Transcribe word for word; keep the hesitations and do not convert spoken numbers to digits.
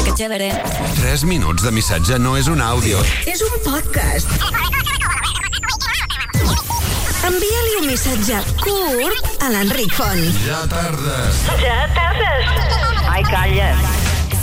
Que chévere. tres minuts de missatge no és un àudio. És un podcast. Envia-li un missatge curt a l'Enric Font. Ja tardes. Ja tardes. Ai, calla.